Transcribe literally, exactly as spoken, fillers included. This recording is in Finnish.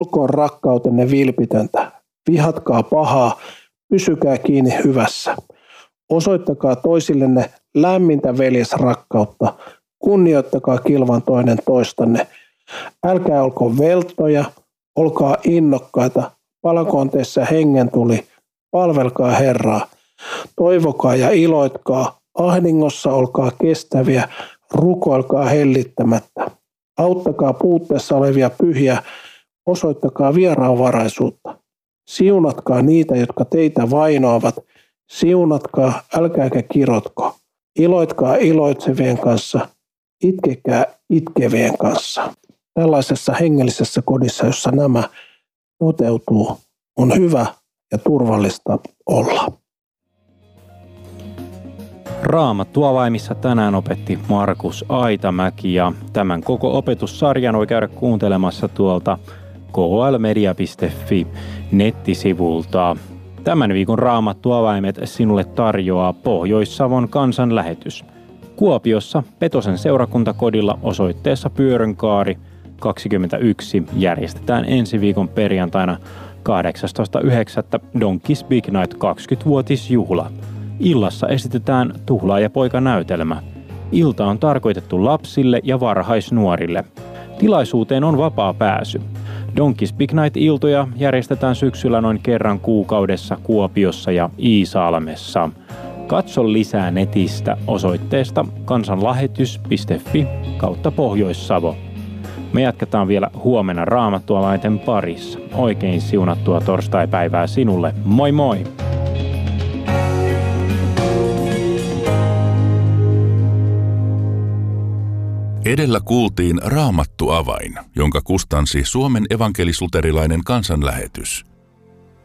olkoon rakkautenne vilpitöntä. Vihatkaa pahaa, pysykää kiinni hyvässä. Osoittakaa toisillenne lämmintä veljesrakkautta. Kunnioittakaa kilvan toinen toistanne. Älkää olko velttoja, olkaa innokkaita. Palakoon teissä hengen tuli, palvelkaa Herraa. Toivokaa ja iloitkaa, ahdingossa olkaa kestäviä, rukoilkaa hellittämättä. Auttakaa puutteessa olevia pyhiä, osoittakaa vieraanvaraisuutta. Siunatkaa niitä, jotka teitä vainoavat. Siunatkaa, älkääkä kirotko. Iloitkaa iloitsevien kanssa, itkekää itkevien kanssa. Tällaisessa hengellisessä kodissa, jossa nämä toteutuu, on hyvä ja turvallista olla. Raamattuavaimissa tänään opetti Markus Aitamäki ja tämän koko opetussarjan voi käydä kuuntelemassa tuolta k l media piste f i nettisivulta. Tämän viikon Raamattuavaimet sinulle tarjoaa Pohjois-Savon kansanlähetys. Kuopiossa Petosen seurakuntakodilla osoitteessa Pyörönkaari kaksikymmentäyksi järjestetään ensi viikon perjantaina kahdeksastoista yhdeksättä Donkeys Big Night kaksikymmenvuotisjuhla. Illassa esitetään Tuhlaajapoika-näytelmä. Ilta on tarkoitettu lapsille ja varhaisnuorille. Tilaisuuteen on vapaa pääsy. Donkeys Big Night-iltoja järjestetään syksyllä noin kerran kuukaudessa Kuopiossa ja Iisalmessa. Katso lisää netistä osoitteesta kansanlähetys piste f i kautta Pohjois-Savo. Me jatketaan vielä huomenna Raamattuavainten parissa. Oikein siunattua torstaipäivää sinulle. Moi moi! Edellä kuultiin Raamattuavain, jonka kustansi Suomen evankelis-luterilainen kansanlähetys.